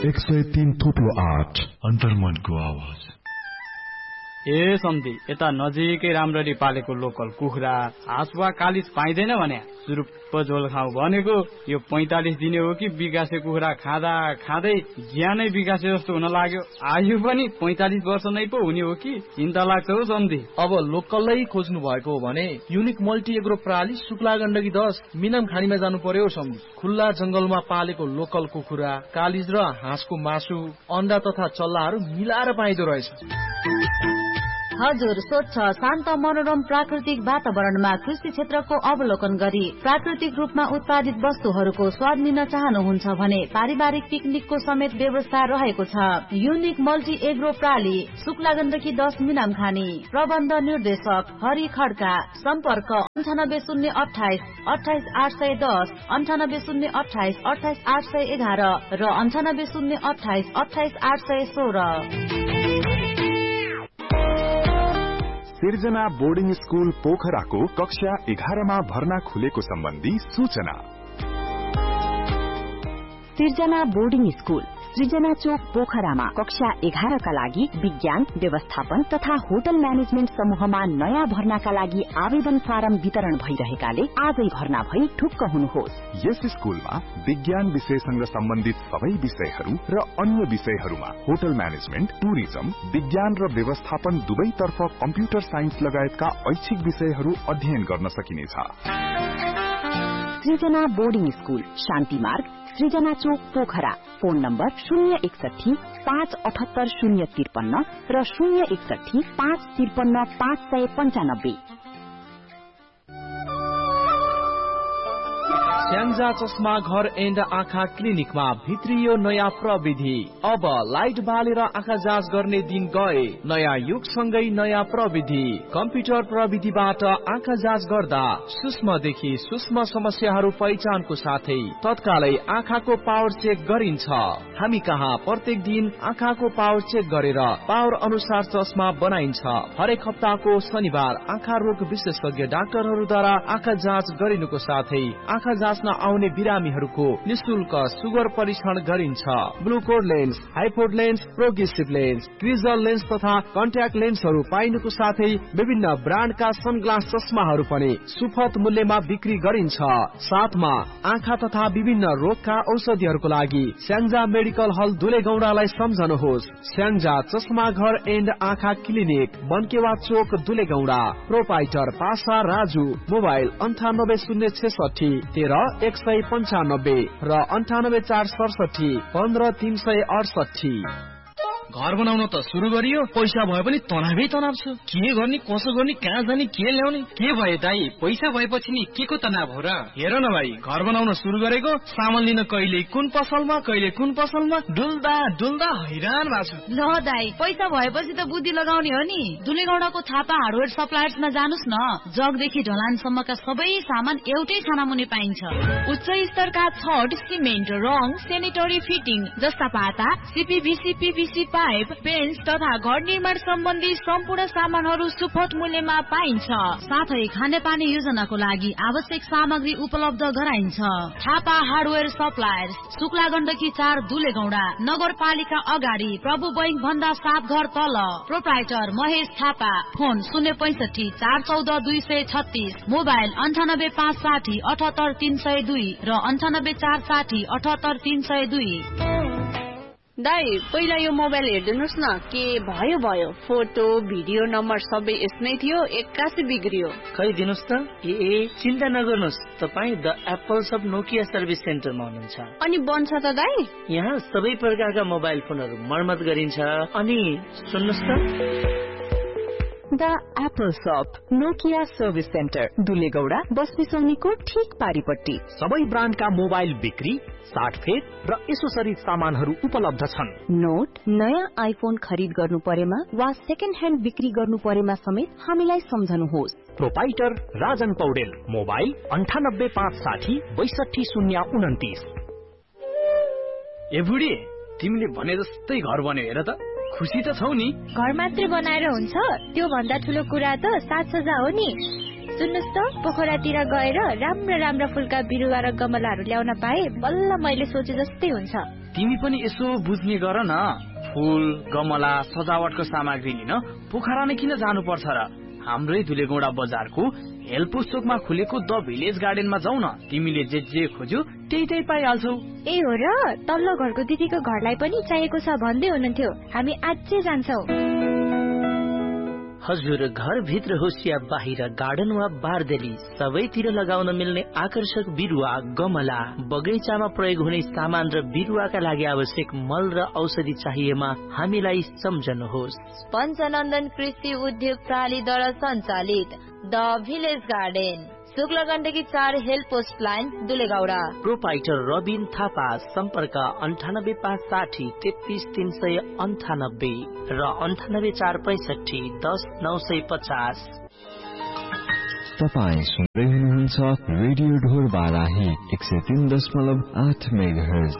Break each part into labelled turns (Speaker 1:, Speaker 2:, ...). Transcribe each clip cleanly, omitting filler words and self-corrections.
Speaker 1: 103 थुप्रो 8
Speaker 2: अन्तर्मनको आवाज।
Speaker 3: ए सम्धी, यता नजिकै राम्ररी पालेको लोकल कुखुरा, हाँस वा कालिज पाइँदैन भने सुरुप्प झोल खाऊ भनेको। यो 45 दिने हो कि विकासे कुखुरा खाँदा खाँदै ज्यानै विकासे जस्तो हुन लाग्यो। आयु पनि 45 वर्ष नै पो हुने हो कि चिन्ता लाग्छ हौ सम्धी।
Speaker 4: अब लोकलै खोज्नु भएको हो भने युनिक मल्टी एग्रो प्रणाली शुक्ला गण्डकी 10 मिनाम खानीमा जानु पर्यो सम्धी। खुल्ला जंगलमा पालेको लोकल कुखुरा, कालिज र हाँसको मासु, अन्डा तथा चल्लाहरू मिलाएर पाइदो रहेछ।
Speaker 5: हजुर, स्वच्छ शान्त मनोरम प्राकृतिक वातावरणमा कृषि क्षेत्रको अवलोकन गरी प्राकृतिक रूपमा उत्पादित वस्तुहरूको स्वाद लिन चाहनुहुन्छ भने पारिवारिक पिकनिकको समेत व्यवस्था रहेको छ। Unique multi agro प्राली, Shukla Gandaki 10 मिनाम खानी। प्रबन्ध निर्देशक हरि खड्का। सम्पर्क 98028 28810, 98028 28811 र 98028 28816।
Speaker 1: सिर्जना बोर्डिङ स्कूल पोखराको कक्षा 11 मा भर्ना खुलेको सम्बन्धी सूचना।
Speaker 6: सिर्जना बोर्डिङ स्कूल सृजना चोक पोखरामा कक्षा 11 का लागि विज्ञान, व्यवस्थापन तथा होटल म्यानेजमेन्ट समूहमा नयाँ भर्नाका लागि आवेदन फारम वितरण भइरहेकाले आजै भर्ना भई ढुक्क हुनुहोस्।
Speaker 1: यस स्कूलमा विज्ञान विषयसँग सम्बन्धित सबै विषयहरू र अन्य विषयहरूमा होटल म्यानेजमेन्ट, टुरिज्म, विज्ञान र व्यवस्थापन दुवैतर्फ कम्प्युटर साइन्स लगायतका ऐच्छिक विषयहरू अध्ययन गर्न सकिनेछ।
Speaker 6: सृजना बोर्डिङ स्कूल, शान्ति मार्ग, सृजना चोक पोखरा। फोन नम्बर 061 578 053 र 061 553 595।
Speaker 4: स्याङ्जा चस्मा घर एन्ड आँखा क्लिनिकमा भित्रियो नयाँ प्रविधि। अब लाइट बालेर आँखा जाँच गर्ने दिन गए। नयाँ युगसँगै नयाँ प्रविधि। कम्प्युटर प्रविधिबाट आँखा जाँच गर्दा सूक्ष्मदेखि सूक्ष्म समस्याहरू पहिचानको साथै तत्कालै आँखाको पावर चेक गरिन्छ। हामी कहाँ प्रत्येक दिन आँखाको पावर चेक गरेर पावर अनुसार चस्मा बनाइन्छ। हरेक हप्ताको शनिबार आँखा रोग विशेषज्ञ डाक्टरहरूद्वारा आँखा जाँच गरिनुको साथै आँखा जाँच्न आउने बिरामीहरूको निशुल्क सुगर परीक्षण गरिन्छ। ब्लुकोड lens, हाइपोड lens, progressive lens, क्रिजल lens तथा कन्ट्याक्ट लेन्सहरू पाइनुको साथै विभिन्न ब्रान्डका सनग्लास चस्माहरू पनि सुपथ मूल्यमा बिक्री गरिन्छ। साथमा आँखा तथा विभिन्न रोगका औषधिहरूको लागि स्याङ्जा मेडिकल हल दुलेगौडालाई सम्झनुहोस्। स्याङ्जा चस्मा घर एन्ड आँखा क्लिनिक, बनकेवा चोक, दुलेगौडा। प्रोपाइटर पासा राजु। मोबाइल 9806 13 195 र 98 467 15 368।
Speaker 7: घर बनाउन त सुरु गरियो, पैसा भए पनि तनावै तनाव छ। के गर्ने, कसो गर्ने, कहाँ जाने, के ल्याउने।
Speaker 3: के भयो दाई, पैसा भएपछि नि के को तनाव हो र?
Speaker 7: हेर न भाइ, घर बनाउन सुरु गरेको, सामान लिन कहिले कुन पसलमा कहिले कुन पसलमा डुल्दा डुल्दा हैरान भएको छु।
Speaker 5: ल दाई, पैसा भएपछि त बुद्धि लगाउने हो नि। दुलेगौडाको थापा हार्डवेयर सप्लायर्समा जानुस् न। जगदेखि ढलानसम्मका सबै सामान एउटै छाना मुनि पाइन्छ। उच्च स्तरका छड, सिमेन्ट, रङ, सेनिटरी फिटिङ जस्ता पाता, सीपीभीसी, पीभीसी पाइप, पेन्स तथा घर निर्माण सम्बन्धी सम्पूर्ण सामानहरू सुपथ मूल्यमा पाइन्छ। साथै खानेपानी योजनाको लागि आवश्यक सामग्री उपलब्ध गराइन्छ। Thapa hardware suppliers, Shukla Gandaki 4, दुलेगौडा। नगरपालिका अगाडि, प्रभु बैंक भन्दा 7 घर तल। Proprietor Mahesh Thapa. Phone 065 414 236। Mobile 98 560 78 302 र 98 460 78 302।
Speaker 8: दाइ, पहिला यो मोबाइल हेरिदिनुहोस् न। के भयो भयो, फोटो भिडियो नम्बर सबै यसमै थियो, एक्कासी बिग्रियो।
Speaker 9: खै दिनुहोस् त। चिन्ता नगर्नुहोस्, तपाईँ the Apple shop Nokia service सेन्टरमा हुनुहुन्छ।
Speaker 8: अनि बन्छ त दाइ?
Speaker 9: यहाँ सबै प्रकारका मोबाइल फोनहरू मर्मत गरिन्छ। अनि सुन्नुहोस् त,
Speaker 6: द एप्पल शप नोकिया सर्भिस सेन्टर, दुलेगौडा, बसबिसौनीको ठीक पारिपट्टि।
Speaker 10: सबै ब्रान्डका मोबाइल बिक्री, साटफेर र एसोसरिज सामानहरू उपलब्ध छन्।
Speaker 6: नोट, नयाँ आइफोन खरिद गर्नु परेमा वा सेकेन्ड ह्यान्ड बिक्री गर्नु परेमा समेत हामीलाई सम्झनुहोस्।
Speaker 10: प्रोपाइटर राजन पौडेल। मोबाइल 98 560 62 029।
Speaker 7: ए बुढी, तिमीले भने जस्तै घर बन्यो हेर त। खुसी त छौ नि?
Speaker 11: घर मात्रै बनाएर हुन्छ? त्यो भन्दा ठुलो कुरा त साथ सज्जा हो नि।
Speaker 2: सुन्नुस् त पोखरातिर गएर राम्रो राम्रो फुलका बिरुवा र गमलाहरू ल्याउन पाए बल्ल मैले सोचे जस्तै हुन्छ।
Speaker 3: तिमी पनि यसो बुझ्ने गर न, फूल गमला सजावटको सामग्री लिन पोखरा नै किन जानुपर्छ र? हाम्रै धुलेगौडा बजारको हेल्पुस चोकमा खुलेको द भिलेज गार्डनमा जाऊ न, तिमीले जे खोज्यौ त्यही पाइहाल्छौ।
Speaker 2: ए हो र, तल्लो घरको दिदीको घरलाई पनि चाहिएको छ भन्दै हुनुहुन्थ्यो, हामी आजै जान्छौ।
Speaker 9: हजुर, घरभित्र होस् या बाहिर गार्डन वा बारदेली, सबैतिर लगाउन मिल्ने आकर्षक बिरुवा गमला, बगैँचामा प्रयोग हुने सामान र बिरुवाका लागि आवश्यक मल र औषधि चाहिएमा हामीलाई सम्झनुहोस्।
Speaker 11: पञ्चनन्दन कृषि उद्योग प्रणालीद्वारा सञ्चालित the village garden, शुक्लगण्डकी 4 help post line दुलेगौडा।
Speaker 9: Proprietor Rabin Thapa, सम्पर्क 9856 33398 र 9845 10950।
Speaker 12: तपाईँ सुन्दै हुनुहुन्छ रेडियो ढोर बाराही 103.8 मेगाहर्ज।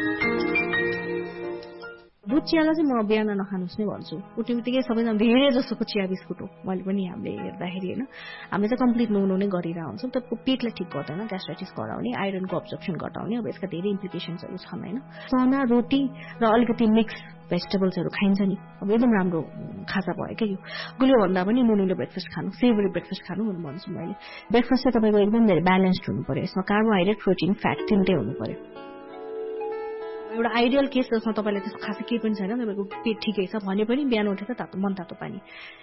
Speaker 13: दुध चियालाई चाहिँ म बिहान नखानुस् नै भन्छु। उठ्ने बित्तिकै सबैजना धेरै जसोको चिया बिस्कुट हो, मैले पनि हामीले हेर्दाखेरि होइन, हामीले चाहिँ कम्प्लिट नुनो नै गरिरहेको हुन्छौँ। तपाईँको पेटलाई ठिक गर्दैन, ग्यास्ट्राइटिस गराउने, आइरनको अब्जर्प्सन घटाउने, अब यसका धेरै इम्प्लिकेसन्सहरू छन् होइन। चना रोटी र अलिकति मिक्स भेजिटेबल्सहरू खाइन्छ नि, अब एकदम राम्रो खाजा भयो क्या यो। गुलियो भन्दा पनि नुनिलो ब्रेकफास्ट खानु, सेभरी ब्रेकफास्ट खानु भन्छु मैले। ब्रेकफास्ट चाहिँ तपाईँको एकदम धेरै ब्यालेन्स्ड हुनु पर्यो, यसमा कार्बोहाइड्रेट प्रोटिन फ्याट तिनटै हुनु पर्यो। एउटा आइडियल केस जसमा तपाईँलाई त्यस्तो खासै केही पनि छैन, तपाईँको पेट ठिकै छ भने पनि बिहान उठेर मन तातो पानी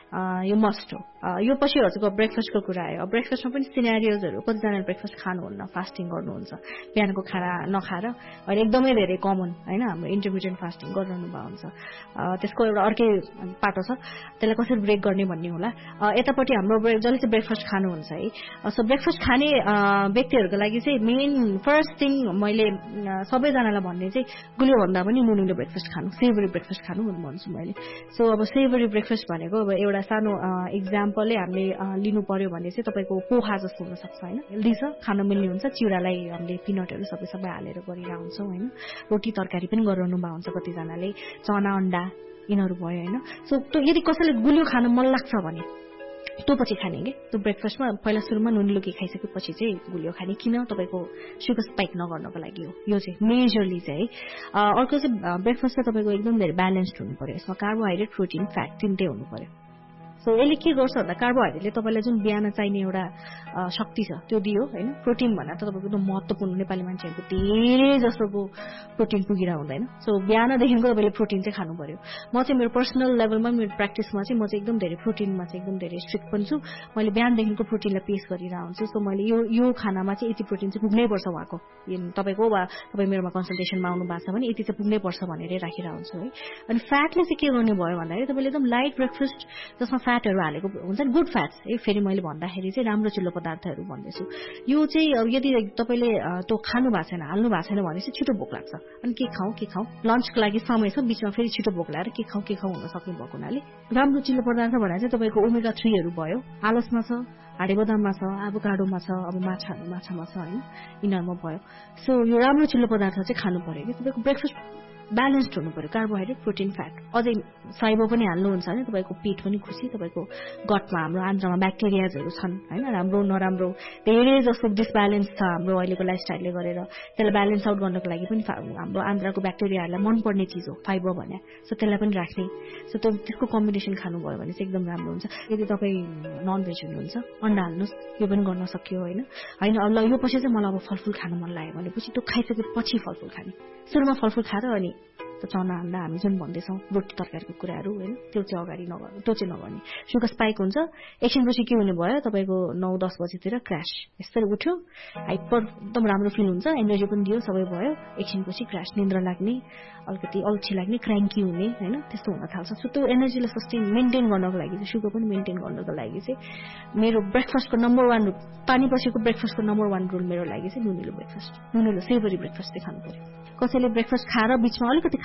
Speaker 13: यो मस्ट हो। यो पछि हजुरको ब्रेकफास्टको कुरा आयो। ब्रेकफास्टमा पनि सिनेरियोजहरू, कतिजनाले ब्रेकफास्ट खानुहुन्न, फास्टिङ गर्नुहुन्छ, बिहानको खाना नखाएर, अहिले एकदमै धेरै कमन होइन हाम्रो इन्टरमिडियन्ट फास्टिङ गरिरहनु भएको हुन्छ। त्यसको एउटा अर्कै पाटो छ, त्यसलाई कसरी ब्रेक गर्ने भन्ने होला। यतापट्टि हाम्रो जसले चाहिँ ब्रेकफास्ट खानुहुन्छ है, सो ब्रेकफास्ट खाने व्यक्तिहरूको लागि चाहिँ मेन फर्स्ट थिङ मैले सबैजनालाई भन्ने चाहिँ गुलियो भन्दा पनि नुनिलो ब्रेकफास्ट खानु, सेभरी ब्रेकफास्ट खानु भन्छु मैले। सो अब सेभरी ब्रेकफास्ट भनेको अब एउटा सानो इक्जाम्पलले हामीले लिनु पर्यो भने चाहिँ तपाईँको पोहा जस्तो हुनसक्छ होइन, हेल्दी छ, खान मिल्ने हुन्छ, चिउरालाई हामीले पिनटहरू सबै हालेर गरिरहेको हुन्छौँ होइन। रोटी तरकारी पनि गरिरहनु भएको हुन्छ कतिजनाले, चना अन्डा यिनीहरू भयो होइन। सो त्यो यदि कसैले गुलियो खान मन लाग्छ भने त्यो पछि खाने कि त्यो ब्रेकफास्टमा पहिला सुरुमा नुनिलो के खाइसकेपछि चाहिँ गुलियो खाने, किन तपाईँको सुगर स्पाइक नगर्नको लागि हो यो चाहिँ मेजरली चाहिँ है। अर्को चाहिँ ब्रेकफास्ट चाहिँ तपाईँको एकदम धेरै ब्यालेन्स्ड हुनु पर्यो, यसमा कार्बोहाइड्रेट प्रोटिन फ्याट तिनटै हुनु पर्यो। सो यसले के गर्छ भन्दा कार्बोहाइड्रेटले तपाईँलाई जुन बिहान चाहिने एउटा शक्ति छ त्यो दियो होइन। प्रोटिन भन्दा त तपाईँको एकदम महत्त्वपूर्ण, नेपाली मान्छेहरूको धेरै जसोको प्रोटिन पुगिरहेको हुँदैन। सो बिहानदेखिको तपाईँले प्रोटिन चाहिँ खानु पर्यो। म चाहिँ मेरो पर्सनल लेभलमा मेरो प्र्याक्टिसमा चाहिँ म चाहिँ एकदम धेरै प्रोटिनमा चाहिँ एकदम धेरै स्ट्रिक्ट पनि छु। मैले बिहानदेखिको प्रोटिनलाई पेस गरिरहेको हुन्छु। सो मैले यो खानामा चाहिँ यति प्रोटिन चाहिँ पुग्नै पर्छ उहाँको, तपाईँको वा तपाईँ मेरोमा कन्सल्टेसनमा आउनु भएको छ भने यति चाहिँ पुग्नै पर्छ भनेर राखिरहेको हुन्छु है। अनि फ्याटले चाहिँ के गर्ने भयो भन्दाखेरि तपाईँले एकदम लाइट ब्रेकफास्ट जसमा फ्याटहरू हालेको हुन्छ नि, गुड फ्याट्स है। फेरि मैले भन्दाखेरि चाहिँ राम्रो चिल्लो पदार्थहरू भन्दैछु। यो चाहिँ अब यदि तपाईँले त्यो खानु भएको छैन, हाल्नु भएको छैन भने चाहिँ छिटो भोक लाग्छ। अनि के खाउँ लन्चको लागि समय छ, बिचमा फेरि छिटो भोक लगाएर के खाउँ हुन सक्ने भएको हुनाले राम्रो चिल्लो पदार्थ भनेर चाहिँ तपाईँको ओमेगा 3हरू भयो, आलसमा छ, हाडे बदाममा छ, एभोकाडोमा छ, अब माछामा छ होइन, यिनीहरूमा भयो। सो यो राम्रो चिल्लो पदार्थ चाहिँ खानु पर्यो कि। तपाईँको ब्रेकफास्ट ब्यालेन्स्ड हुनु पर्यो, कार्बोहाइड्रेट प्रोटिन फ्याट, अझै फाइबर पनि हाल्नुहुन्छ भने तपाईँको पेट पनि खुसी, तपाईँको गटमा हाम्रो आन्द्रामा ब्याक्टेरियाजहरू छन् होइन, राम्रो नराम्रो धेरै जस्तो डिसब्यालेन्स छ हाम्रो अहिलेको लाइफस्टाइलले गरेर, त्यसलाई ब्यालेन्स आउट गर्नको लागि पनि हाम्रो आन्द्राको ब्याक्टेरियाहरूलाई मनपर्ने चिज हो फाइबर भने। सो त्यसलाई पनि राख्ने, सो त्यसको कम्बिनेसन खानुभयो भने चाहिँ एकदम राम्रो हुन्छ। यदि तपाईँ नन भेज हुनुहुन्छ अन्डा हाल्नुहोस्, यो पनि गर्न सक्यो होइन। अब ल यो पछि चाहिँ मलाई अब फलफुल खानु मन लाग्यो भनेपछि त्यो खाइसकेपछि फलफुल खाने, सुरुमा फलफुल खाएर अनि त चना अन्डा हामी जुन भन्दैछौँ रोटी तरकारीको कुराहरू होइन, त्यो चाहिँ अगाडि नगर्ने, त्यो चाहिँ नगर्ने। सुगर स्पाइक हुन्छ, एकछिनपछि के हुने भयो तपाईँको 9-10 बजीतिर क्रास, यसरी उठ्यो, हाइपर एकदम राम्रो फिल हुन्छ, एनर्जी पनि दियो, सबै भयो, एकछिनपछि क्रास, निन्द्रा लाग्ने, अलिकति अल्छी लाग्ने, क्राङ्की हुने होइन, त्यस्तो हुन थाल्छ। सो त्यो एनर्जीलाई सस्टेन मेन्टेन गर्नको लागि चाहिँ, सुगर पनि मेन्टेन गर्नको लागि चाहिँ मेरो ब्रेकफास्टको नम्बर 1 रुल, पानी पछिको ब्रेकफास्टको नम्बर 1 रुल मेरो लागि चाहिँ नुनिलो ब्रेकफास्ट, नुनिलो सेभरी ब्रेकफास्ट चाहिँ खानु पर्यो। कसैले ब्रेकफास्ट खाएर बिचमा अलिकति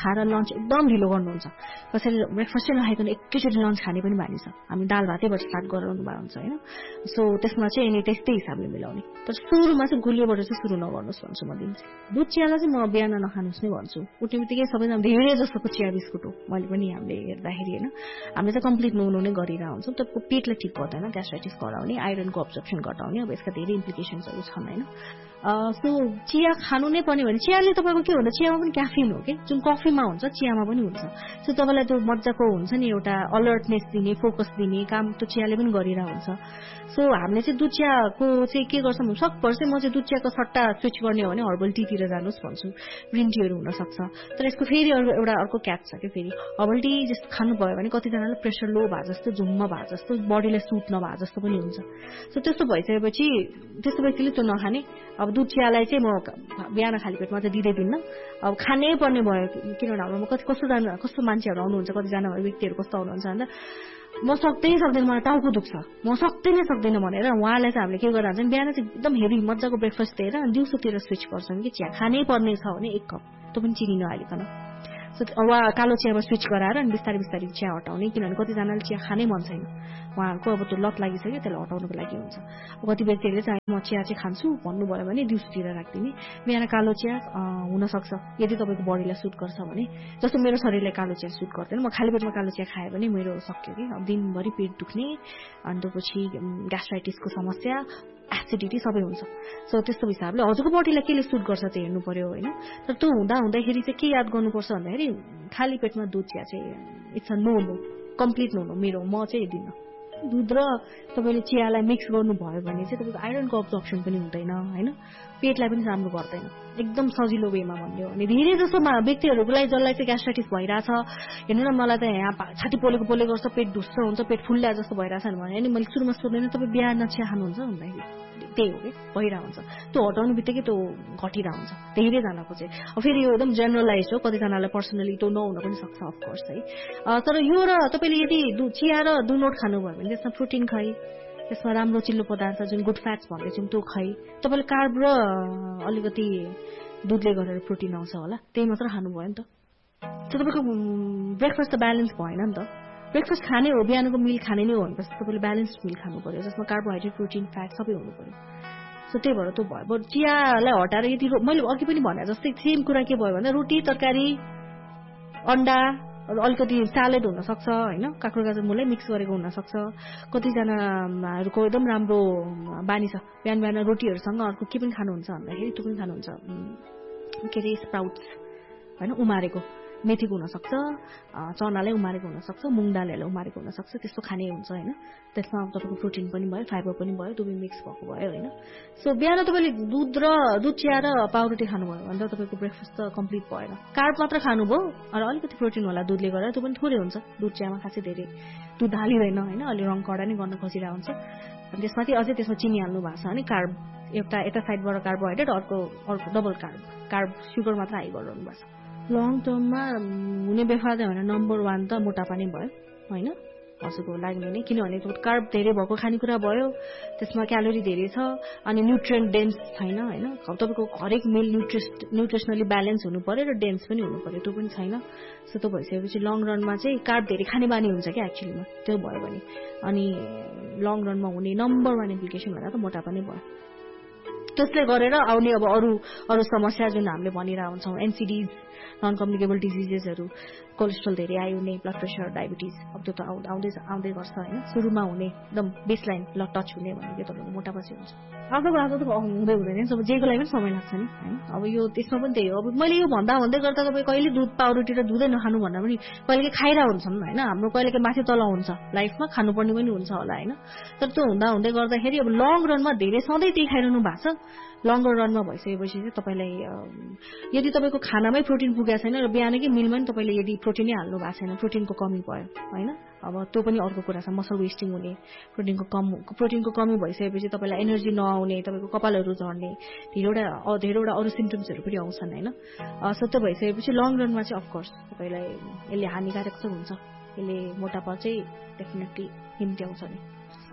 Speaker 13: खाएर लन्च एकदम ढिलो गर्नुहुन्छ, कसैले ब्रेकफास्टै नखाइकन एकैचोटि लन्च खाने पनि बानी छ। हामी दाल भातैबाट स्टार्ट गराउनु भएको हुन्छ होइन। सो त्यसमा चाहिँ यिनी त्यस्तै हिसाबले मिलाउने, तर सुरुमा चाहिँ गुलियोबाट चाहिँ सुरु नगर्नुहोस् भन्छु म दिन्छु। दुध चियालाई चाहिँ म बिहान नखानुहोस् नै भन्छु। उठ्ने बित्तिकै सबैजना धेरै जस्तोको चिया बिस्कुट हो, मैले पनि हामीले हेर्दाखेरि होइन। हामीले चाहिँ कम्प्लिट नुनो नै गरिरहेको हुन्छौँ, तपाईँको पेटलाई ठिक गर्दैन, ग्यास्ट्राइटिस गराउने, आइरनको अब्जर्प्सन घटाउने, अब यसका धेरै इम्प्लिकेसन्सहरू छन् होइन। सो चिया खानु नै पर्ने भने चियाले तपाईँको के हुन्छ, चियामा पनि क्याफिन हो कि, जुन कफीमा हुन्छ चियामा पनि हुन्छ। सो तपाईँलाई त्यो मजाको हुन्छ नि एउटा अलर्टनेस दिने, फोकस दिने काम त्यो चियाले पनि गरिरहेको हुन्छ। सो हामीले चाहिँ दुध चियाको चाहिँ के गर्छौँ, सकभर चाहिँ म चाहिँ दुध चियाको सट्टा स्विच गर्ने हो भने हर्बल टीतिर जानुहोस् भन्छु। ग्रिन टीहरू हुनसक्छ, तर यसको फेरि एउटा अर्को क्याच छ कि फेरि हर्बल टी जस्तो खानुभयो भने कतिजनालाई प्रेसर लो भए जस्तो, झुम्म भए जस्तो, बडीलाई सुट नभए जस्तो पनि हुन्छ। सो त्यस्तो भइसकेपछि त्यस्तो व्यक्तिले त्यो नखाने। अब दुध चियालाई चाहिँ म बिहान खाली पेटमा चाहिँ दिँदै दिन्न। अब खानै पर्ने भयो, किनभने हाम्रोमा कस्तो मान्छेहरू आउनुहुन्छ, कतिजना व्यक्तिहरू कस्तो आउनुहुन्छ भन्दा म सक्दैन, मलाई टाउको दुख्छ, म सक्दै नै सक्दैन भनेर उहाँलाई चाहिँ हामीले के गरेर हुन्छ बिहान चाहिँ एकदम हेभी मजाको ब्रेकफास्ट दिएर दिउँसोतिर स्विच गर्छौँ कि चिया खानै पर्ने छ भने 1 कप, त्यो पनि चिनी नहालिकन। सो वा कालो चियामा स्विच गराएर अनि बिस्तारै बिस्तारै चिया हटाउने, किनभने कतिजनाले चिया खानै मन छैन, उहाँहरूको अब त्यो लत लागिसक्यो, त्यसलाई हटाउनुको लागि हुन्छ। कति व्यक्तिहरूले चाहिँ म चिया चाहिँ खान्छु भन्नुभयो भने दिउँसोतिर राखिदिने। बिहान कालो चिया हुनसक्छ यदि तपाईँको बडीलाई सुट गर्छ भने, जस्तो मेरो शरीरलाई कालो चिया सुट गर्दैन, म खाली पेटमा कालो चिया खाएँ भने मेरो सक्यो कि अब दिनभरि पेट दुख्ने, अनि त्यसपछि ग्यास्ट्राइटिसको समस्या, एसिडिटी सबै हुन्छ। सो त्यस्तो हिसाबले हजुरको बडीलाई केले सुट गर्छ त्यो हेर्नु पर्यो होइन। तर त्यो हुँदाखेरि चाहिँ के याद गर्नुपर्छ भन्दाखेरि खाली पेटमा दुध चिया चाहिँ it's a no, complete no मेरो, म चाहिँ दिन्न। दुध र तपाईँले चियालाई मिक्स गर्नुभयो भने चाहिँ तपाईँको आइरनको अब्जर्प्सन पनि हुँदैन होइन, पेटलाई पनि राम्रो गर्दैन, एकदम सजिलो वेमा भन्ने हो भने। धेरै जस्तो व्यक्तिहरूलाई जसलाई चाहिँ ग्यास्ट्राइटिस भइरहेछ, हेर्नु न मलाई त यहाँ छाती पोलेको गर्छ, पेट ढुस्स हुन्छ, पेट फुल्ला जस्तो भइरहेछ भने अनि मैले सुरुमा सोध्दैन तपाईँ बिहान चिया खानुहुन्छ भन्दाखेरि त्यही हो कि भइरहेको हुन्छ। त्यो हटाउनु बित्तिकै त्यो घटिरहेको हुन्छ धेरैजनाको चाहिँ। फेरि यो एकदम जेनरलाइज हो, कतिजनालाई पर्सनली त्यो नहुन पनि सक्छ अफकोर्स है। तर यो र तपाईँले यदि चिया र दुनोट खानुभयो भने त्यसमा प्रोटिन खाइ, त्यसमा राम्रो चिल्लो पदार्थ जुन गुड फ्याट्स भन्दैछौँ त्यो खाइ, तपाईँले कार्ब र अलिकति दुधले गरेर प्रोटिन आउँछ होला, त्यही मात्र खानुभयो नि त। त्यो तपाईँको ब्रेकफास्ट त ब्यालेन्स भएन नि त। ब्रेकफास्ट खाने हो, बिहानको मिल खाने नै हो भनेपछि तपाईँले ब्यालेन्स मिल खानु पर्यो, जसमा कार्बोहाइड्रेट, प्रोटिन, फ्याट सबै हुनु पर्यो। सो त्यही भएर त्यो भयो। चियालाई हटाएर यदि मैले अघि पनि भने जस्तै सेम कुरा के भयो भन्दा रोटी, तरकारी, अन्डा, अलिकति स्यालेड हुनसक्छ होइन, काँक्रो गाजर मुलै मिक्स गरेको हुनसक्छ। कतिजनाहरूको एकदम राम्रो बानी छ बिहान बिहान रोटीहरूसँग अर्को के पनि खानुहुन्छ भन्दाखेरि त्यो पनि खानुहुन्छ के अरे स्प्राउट्स होइन, उमारेको मेथीको हुनसक्छ, चनालाई उमारेको हुनसक्छ, मुङ दालहरूलाई उमारेको हुनसक्छ, त्यस्तो खाने हुन्छ होइन। त्यसमा तपाईँको प्रोटिन पनि भयो, फाइबर पनि भयो, दुवै मिक्स भएको भयो होइन। सो बिहान तपाईँले दुध चिया र पाउरोटी खानुभयो भने त तपाईँको ब्रेकफास्ट त कम्प्लिट भएन। कार्ब मात्र खानुभयो र अलिकति प्रोटिन होला दुधले गरेर, त्यो पनि थोरै हुन्छ। दुध चियामा खासै धेरै दुध हालिँदैन होइन, अलि रङ कडा नै गर्न खोजिरहेको हुन्छ। अनि त्यसमाथि अझै त्यसमा चिनी हाल्नु भएको छ भने कार्ब एउटा यता साइडबाट कार्बोहाइड्रेट, अर्को डबल कार्ब सुगर मात्र हाई गरिरहनु भएको छ। लङ टर्ममा हुने बेफाइदा भने नम्बर 1 त मोटापा नै भयो होइन हजुरको लाग्ने नै, किनभने त्यो कार्ब धेरै भएको खानेकुरा भयो, त्यसमा क्यालोरी धेरै छ, अनि न्युट्रिएन्ट डेन्स छैन होइन। तपाईँको हरेक मिल न्युट्रिसनली ब्यालेन्स हुनु पर्यो र डेन्स पनि हुनु पर्यो, त्यो पनि छैन। सो त्यो भइसकेपछि लङ रनमा चाहिँ कार्ब धेरै खाने बानी हुन्छ क्या एक्चुअलीमा, त्यो भयो भने। अनि लङ रनमा हुने नम्बर 1 इम्प्लिकेसन भनेर त मोटापा नै भयो। त्यसले गरेर आउने अब अरू समस्या जुन हामीले भनिरहेको हुन्छौँ, एनसिडिज, नन कम्युनिकेबल डिजिजेसहरू, कोलेस्ट्रोल धेरै आइ हुने, ब्लड प्रेसर, डायबिटिज, अब त्यो त आउँदै गर्छ होइन। सुरुमा हुने एकदम बेसलाइन ब्लड टच हुने भनेको तपाईँको मोटापा चाहिँ हुन्छ। आज त हुँदैन, अब जेको लागि पनि समय लाग्छ नि होइन। अब यो त्यसमा पनि त्यही हो। अब मैले यो भन्दै गर्दा तपाईँ कहिले दुध पाउरोटी र दुधै नखानु भन्दा पनि कहिले खाइरहेको हुन्छन् होइन, हाम्रो कहिले माथि तल हुन्छ लाइफमा, खानुपर्ने पनि हुन्छ होला होइन। तर त्यो हुँदै गर्दाखेरि अब लङ रनमा धेरै सधैँ त्यही खाइरहनु भएको छ, लङ्गर रनमा भइसकेपछि चाहिँ तपाईँलाई यदि तपाईँको खानामै प्रोटिन पुगेको छैन र बिहानकै मिलमा पनि तपाईँले यदि प्रोटिनै हाल्नु भएको छैन, प्रोटिनको कमी भयो होइन। अब त्यो पनि अर्को कुरा छ, मसल वेस्टिङ हुने, प्रोटिनको कमी भइसकेपछि तपाईँलाई एनर्जी नआउने, तपाईँको कपालहरू झर्ने, धेरैवटा अरू सिम्टम्सहरू पनि आउँछन् होइन। सो त्यो भइसकेपछि लङ रनमा चाहिँ अफकोर्स तपाईँलाई यसले हानिकारक चाहिँ हुन्छ, यसले मोटापा चाहिँ डेफिनेटली निम्त्याउँछ नि। सो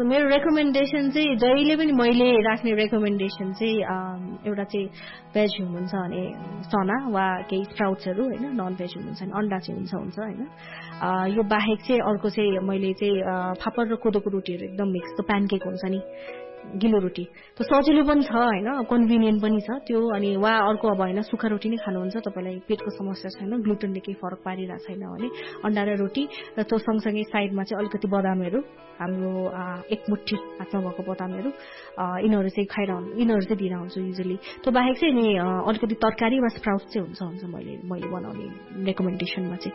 Speaker 13: सो मेरो रेकमेन्डेसन चाहिँ जहिले पनि मैले राख्ने रेकमेन्डेसन चाहिँ एउटा चाहिँ भेज हुनुहुन्छ भने चना वा केही स्प्राउट्सहरू होइन, नन भेज हुनुहुन्छ भने अन्डा चाहिँ हुन्छ होइन। यो बाहेक चाहिँ अर्को चाहिँ मैले चाहिँ फापर र कोदोको रोटीहरू एकदम मिक्स त्यो प्यानकेक हुन्छ नि गिलो रोटी, त्यो सजिलो पनि छ होइन, कन्भिनियन्ट पनि छ त्यो। अनि वा अर्को अब होइन सुक्खा रोटी नै खानुहुन्छ, तपाईँलाई पेटको समस्या छैन, ग्लुटेनले केही फरक पारिरहेको छैन भने अन्डा र रोटी र त्यो सँगसँगै साइडमा चाहिँ अलिकति बदामहरू, हाम्रो एक मुठी हातमा भएको बदामहरू, यिनीहरू चाहिँ यिनीहरू चाहिँ दिएर हुन्छु युजली। त्यो बाहेक चाहिँ नि अलिकति तरकारी वा स्प्राउट्स चाहिँ हुन्छ मैले बनाउने रेकमेन्डेसनमा चाहिँ।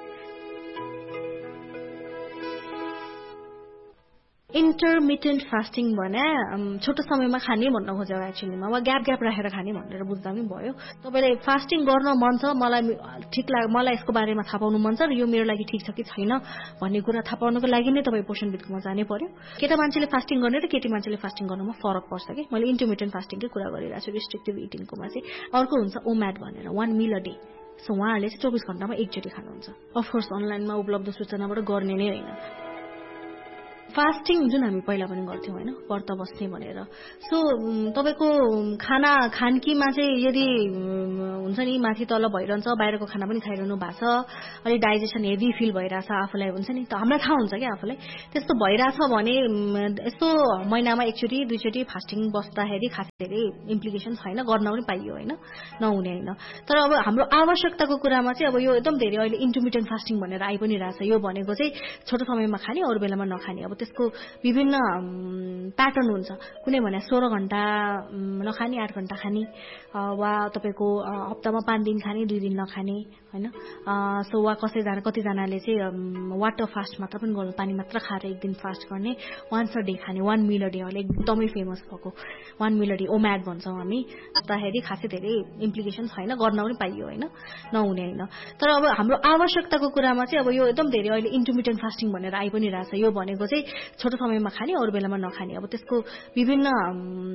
Speaker 13: इन्टरमिटेन्ट फास्टिङ भने छोटो समयमा खाने भन्न खोजेको एक्चुअलीमा, वा ग्याप राखेर खाने भनेर बुझ्दा पनि भयो। तपाईँले फास्टिङ गर्न मन छ, मलाई यसको बारेमा थाहा पाउनु मन छ र यो मेरो लागि ठिक छ कि छैन भन्ने कुरा थाहा पाउनको लागि नै तपाईँ पोषणविदकोमा जानै पर्यो। केटा मान्छेले फास्टिङ गर्ने र केटी मान्छेले फास्टिङ गर्नुमा फरक पर्छ कि। मैले इन्टरमिटेन्ट फास्टिङकै कुरा गरिरहेको छु, रिस्ट्रिक्टिभ इटिङकोमा चाहिँ। अर्को हुन्छ ओम्याड भनेर 1 meal a day। सो उहाँहरूले चाहिँ 24 घण्टामा एकचोटि खानुहुन्छ। अफकोर्स अनलाइनमा उपलब्ध सूचनाबाट गर्ने नै होइन। फास्टिङ जुन हामी पहिला पनि गर्थ्यौँ होइन, व्रत बस्ने भनेर। सो तपाईँको खानकीमा चाहिँ यदि हुन्छ नि माथि तल भइरहन्छ, बाहिरको खाना पनि खाइरहनु भएको छ, अलिक डाइजेसन हेभी फिल भइरहेछ आफूलाई, हुन्छ नि त हामीलाई थाहा हुन्छ क्या आफूलाई त्यस्तो भइरहेछ भने यस्तो महिनामा एकचोटि दुईचोटि फास्टिङ बस्दाखेरि खासै धेरै इम्प्लिकेसन छैन, गर्न पनि पाइयो होइन, नहुने होइन। तर अब हाम्रो आवश्यकताको कुरामा चाहिँ अब यो एकदम धेरै अहिले इन्टरमिटेन्ट फास्टिङ भनेर आइ पनि रहेछ। यो भनेको चाहिँ छोटो समयमा खाने, अरू बेलामा नखाने। अब त्यसको विभिन्न प्याटर्न हुन्छ, कुनै भने 16 घण्टा नखाने 8 घण्टा खाने, वा तपाईँको हप्तामा 5 दिन खाने 2 दिन नखाने होइन। सो वा कतिजनाले चाहिँ वाटर फास्ट मात्र पनि गर्नु, पानी मात्र खाएर 1 दिन फास्ट गर्ने, वन्स अ डे खाने, 1 meal a day अहिले एकदमै फेमस भएको 1 meal a day ओम्याड भन्छौँ हामी। भन्दाखेरि खासै धेरै इम्प्लिकेसन छैन, गर्न पनि पाइयो होइन, नहुने होइन। तर अब हाम्रो आवश्यकताको कुरामा चाहिँ अब यो एकदम धेरै अहिले इन्टरमिटेन्ट फास्टिङ भनेर आइ पनि रहेछ। यो भनेको चाहिँ छोटो समयमा खाने, अरू बेलामा नखाने। अब त्यसको विभिन्न